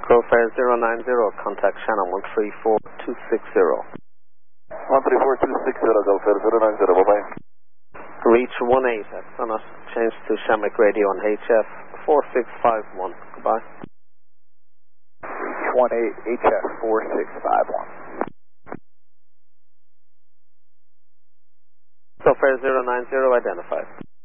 Profile 090, contact Shannon 134260. 134260, go for 090, bye-bye. Reach 18 at Summit, change to Shamrock Radio on HF 4651. Goodbye. Reach 18 HF 4651. Profile 090 identified.